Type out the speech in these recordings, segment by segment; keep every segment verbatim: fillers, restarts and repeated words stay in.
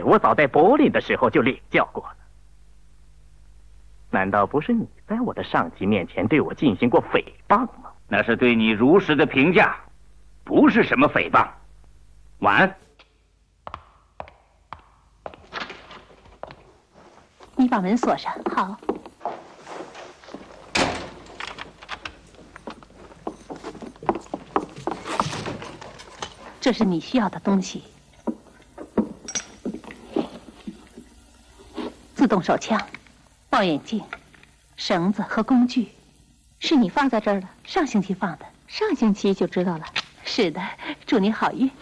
我早在柏林的时候就领教过了。难道不是你在我的上级面前对我进行过诽谤吗？ 那是对你如实的评价，不是什么诽谤。晚安。 你把门锁上。好。这是你需要的东西：自动手枪、望远镜、绳子和工具。是你放在这儿的，上星期放的。上星期就知道了。是的，祝你好运。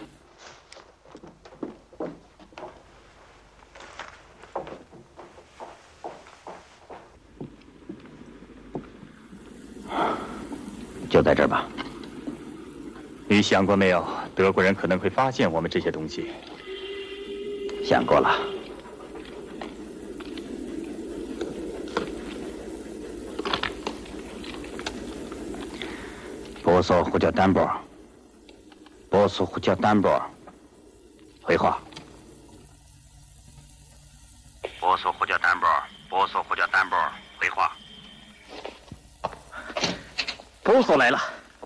就在这儿吧。 你想过没有，德国人可能会发现我们这些东西？ 想过了。波索呼叫丹波，波索呼叫丹波，回话。波索呼叫丹波，波索呼叫丹波，回话。 波索来了。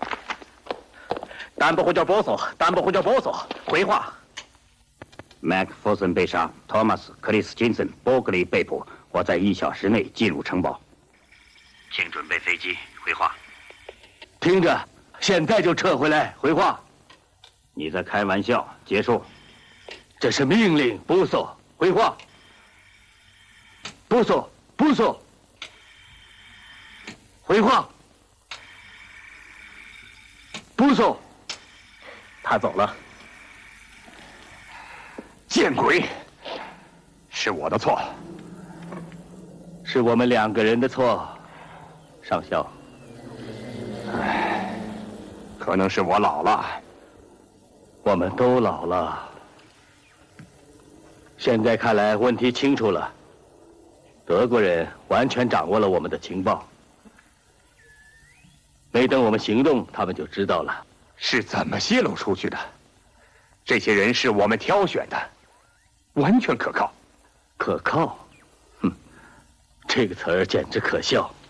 丹波呼叫波索，丹波呼叫波索，回话。 麦克弗森被杀，托马斯·克里斯金森、波格里被捕，我在一小时内进入城堡。请准备飞机，回话。 听着，现在就撤回来，回话。 你在开玩笑，结束。 这是命令，波索，回话。波索，波索，回话。波索。 他走了。 见鬼！是我的错， 是我们两个人的错，上校。 唉，可能是我老了。 我们都老了。现在看来，问题清楚了。德国人完全掌握了我们的情报，没等我们行动，他们就知道了。 是怎么泄露出去的？这些人是我们挑选的，完全可靠。 可靠？哼，这个词儿简直可笑。